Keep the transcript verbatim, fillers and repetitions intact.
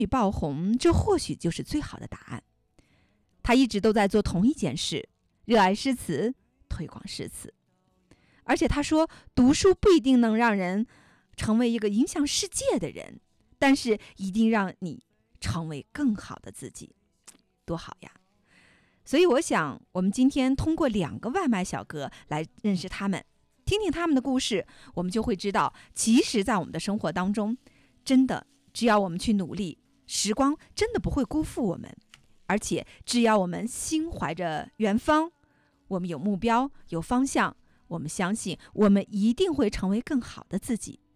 与爆红，这或许就是最好的答案。他一直都在做同一件事，热爱诗词，推广诗词。而且他说，读书不一定能让人成为一个影响世界的人，但是一定让你成为更好的自己，多好呀！所以我想，我们今天通过两个外卖小哥来认识他们，听听他们的故事，我们就会知道，其实在我们的生活当中，真的只要我们去努力，时光真的不会辜负我们。而且只要我们心怀着远方，我们有目标有方向，我们相信我们一定会成为更好的自己。